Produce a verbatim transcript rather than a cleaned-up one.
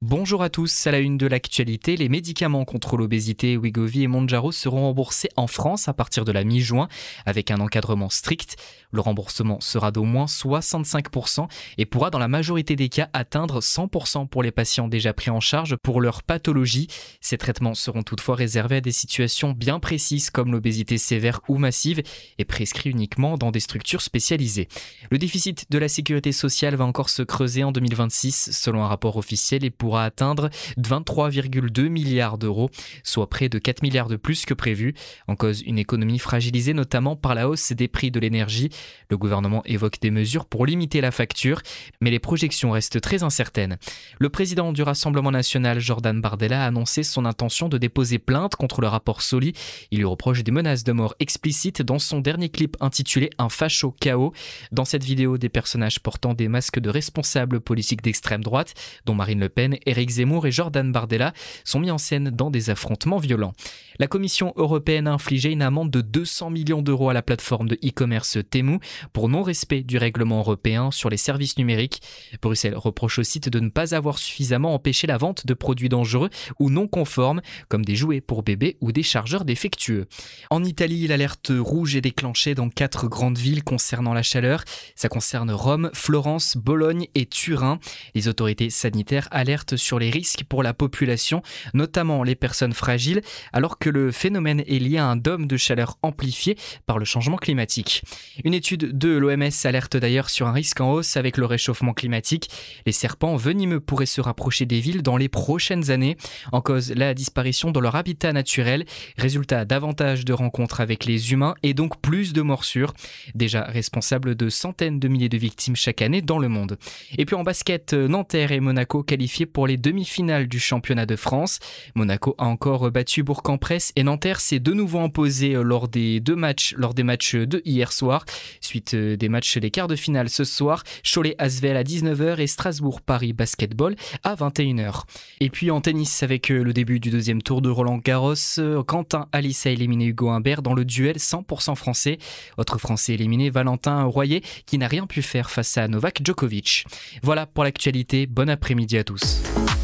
Bonjour à tous, à la une de l'actualité, les médicaments contre l'obésité Wegovy et Mounjaro seront remboursés en France à partir de la mi-juin avec un encadrement strict. Le remboursement sera d'au moins soixante-cinq pour cent et pourra dans la majorité des cas atteindre cent pour cent pour les patients déjà pris en charge pour leur pathologie. Ces traitements seront toutefois réservés à des situations bien précises comme l'obésité sévère ou massive et prescrits uniquement dans des structures spécialisées. Le déficit de la sécurité sociale va encore se creuser en deux mille vingt-six selon un rapport officiel et pourra atteindre vingt-trois virgule deux milliards d'euros, soit près de quatre milliards de plus que prévu. En cause, une économie fragilisée notamment par la hausse des prix de l'énergie. Le gouvernement évoque des mesures pour limiter la facture, mais les projections restent très incertaines. Le président du Rassemblement national, Jordan Bardella, a annoncé son intention de déposer plainte contre le rapport Soli. Il lui reproche des menaces de mort explicites dans son dernier clip intitulé « Un facho K O ». Dans cette vidéo, des personnages portant des masques de responsables politiques d'extrême droite, dont Marine Le Pen, Éric Zemmour et Jordan Bardella, sont mis en scène dans des affrontements violents. La Commission européenne a infligé une amende de deux cents millions d'euros à la plateforme de e-commerce Temu pour non-respect du règlement européen sur les services numériques. Bruxelles reproche au site de ne pas avoir suffisamment empêché la vente de produits dangereux ou non conformes, comme des jouets pour bébés ou des chargeurs défectueux. En Italie, l'alerte rouge est déclenchée dans quatre grandes villes concernant la chaleur. Ça concerne Rome, Florence, Bologne et Turin. Les autorités sanitaires alertent sur les risques pour la population, notamment les personnes fragiles, alors que le phénomène est lié à un dôme de chaleur amplifié par le changement climatique. Une étude de l'O M S alerte d'ailleurs sur un risque en hausse avec le réchauffement climatique. Les serpents venimeux pourraient se rapprocher des villes dans les prochaines années. En cause, la disparition de leur habitat naturel. Résultat, davantage de rencontres avec les humains et donc plus de morsures. Déjà responsable de centaines de milliers de victimes chaque année dans le monde. Et puis en basket, Nanterre et Monaco qualifiés pour les demi-finales du championnat de France. Monaco a encore battu Bourg-en-Bresse et Nanterre s'est de nouveau imposé lors des deux matchs, lors des matchs de hier soir. Suite des matchs des quarts de finale ce soir, Cholet-Asvel à dix-neuf heures et Strasbourg-Paris Basketball à vingt et une heures. Et puis en tennis, avec le début du deuxième tour de Roland-Garros, Quentin Halys a éliminé Hugo Humbert dans le duel cent pour cent français. Autre français éliminé, Valentin Royer, qui n'a rien pu faire face à Novak Djokovic. Voilà pour l'actualité, bon après-midi à tous.